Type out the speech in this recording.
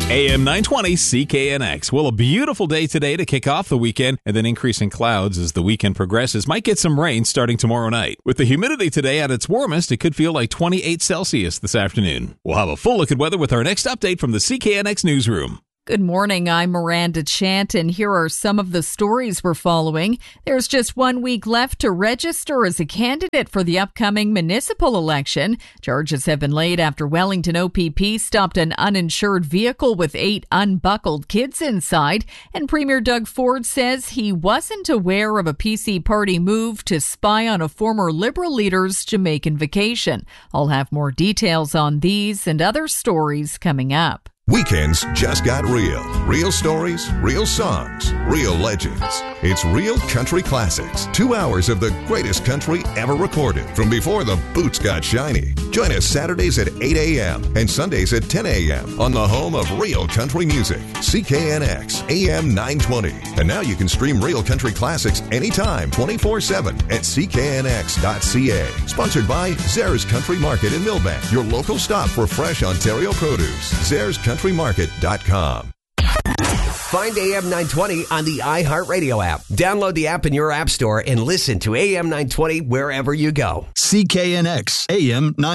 AM 920 CKNX. Well, a beautiful day today to kick off the weekend, and then increasing clouds as the weekend progresses. Might get some rain starting tomorrow night. With the humidity today at its warmest, it could feel like 28 Celsius this afternoon. We'll have a full look at weather with our next update from the CKNX newsroom. Good morning, I'm Miranda Chant, and here are some of the stories we're following. There's just 1 week left to register as a candidate for the upcoming municipal election. Charges have been laid after Wellington OPP stopped an uninsured vehicle with 8 unbuckled kids inside, and Premier Doug Ford says he wasn't aware of a PC party move to spy on a former Liberal leader's Jamaican vacation. I'll have more details on these and other stories coming up. Weekends just got real. Real stories, real songs, real legends. It's Real Country Classics. 2 hours of the greatest country ever recorded from before the boots got shiny. Join us Saturdays at 8 a.m. and Sundays at 10 a.m. on the home of real country music, CKNX AM 920. And now you can stream Real Country Classics anytime, 24/7 at cknx.ca. Sponsored by Zares Country Market in Millbank, your local stop for fresh Ontario produce. ZaresCountryMarket.com. Find AM 920 on the iHeartRadio app. Download the app in your app store and listen to AM 920 wherever you go. CKNX AM 920.